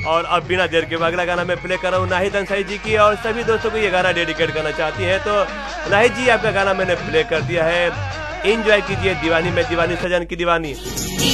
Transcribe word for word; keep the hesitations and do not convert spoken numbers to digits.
और अब बिना देर के अगला गाना मैं प्ले कर रहा हूँ नाहिद अंसारी जी की, और सभी दोस्तों को ये गाना डेडिकेट करना चाहती है। तो नाहिद जी आपका गाना मैंने प्ले कर दिया है, एंजॉय कीजिए। दीवानी में दीवानी सजन की दीवानी।